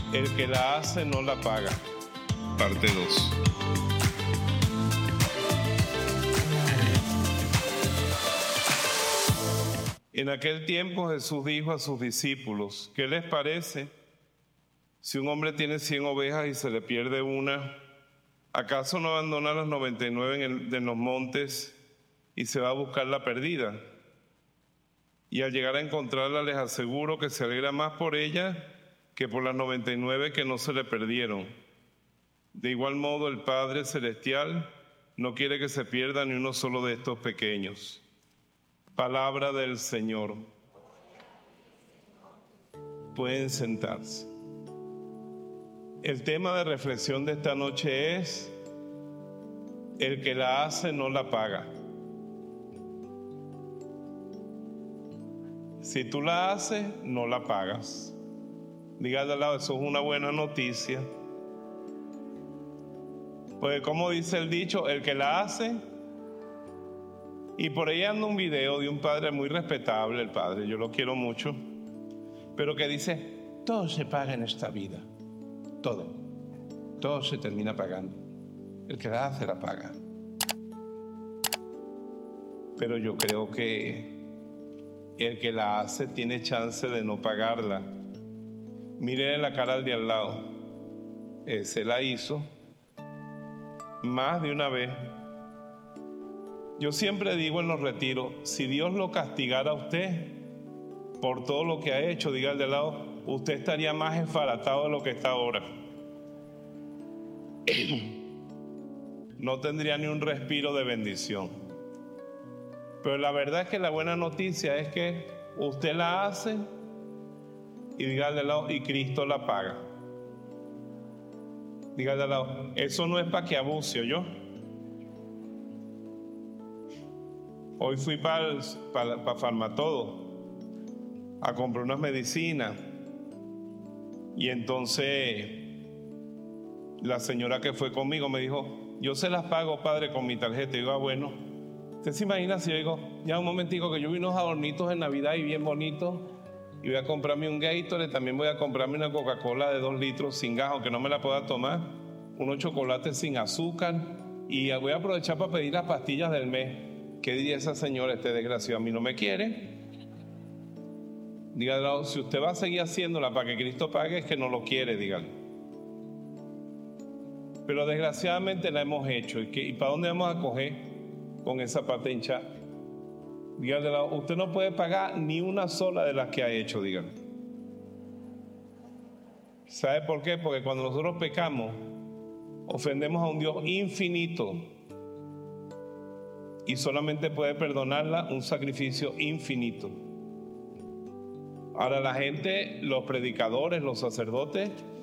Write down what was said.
El que la hace no la paga. Parte 2. En aquel tiempo Jesús dijo a sus discípulos: ¿qué les parece si un hombre tiene 100 ovejas y se le pierde una? ¿Acaso no abandona las 99 en los montes y se va a buscar la perdida? Y al llegar a encontrarla, les aseguro que se alegra más por ella que por las 99 que no se le perdieron. De igual modo, el Padre Celestial no quiere que se pierda ni uno solo de estos pequeños. Palabra del Señor. Pueden sentarse. El tema de reflexión de esta noche es: el que la hace no la paga. Si tú la haces, no la pagas. Dígale al lado, eso es una buena noticia. Pues como dice el dicho, el que la hace. Y por ahí anda un video de un padre muy respetable, el padre, yo lo quiero mucho, pero que dice: todo se paga en esta vida, todo se termina pagando. El que la hace la paga. Pero yo creo que el que la hace tiene chance de no pagarla. Mire la cara al de al lado. Se la hizo más de una vez. Yo siempre digo en los retiros, si Dios lo castigara a usted por todo lo que ha hecho, diga al de al lado, usted estaría más esbaratado de lo que está ahora. No tendría ni un respiro de bendición. Pero la verdad es que la buena noticia es que usted la hace y diga al de al lado, y Cristo la paga. Diga al de al lado, eso no es para que abuse, ¿oyó? Hoy fui para Farmatodo a comprar unas medicinas y entonces la señora que fue conmigo me dijo: yo se las pago, padre, con mi tarjeta. Y digo: bueno, ¿usted se imagina si yo digo, ya un momentico, que yo vi unos adornitos en Navidad y bien bonitos y voy a comprarme un Gatorade, también voy a comprarme una Coca-Cola de 2 litros sin gas, aunque no me la pueda tomar, unos chocolates sin azúcar, y voy a aprovechar para pedir las pastillas del mes? ¿Qué diría esa señora? Este desgraciado a mí no me quiere. Dígale, si usted va a seguir haciéndola para que Cristo pague, es que no lo quiere, dígale. Pero desgraciadamente la hemos hecho. ¿Y para dónde vamos a coger con esa pata hinchada? Dígale, usted no puede pagar ni una sola de las que ha hecho, dígale. ¿Sabe por qué? Porque cuando nosotros pecamos, ofendemos a un Dios infinito. Y solamente puede perdonarla un sacrificio infinito. Ahora la gente, los predicadores, los sacerdotes,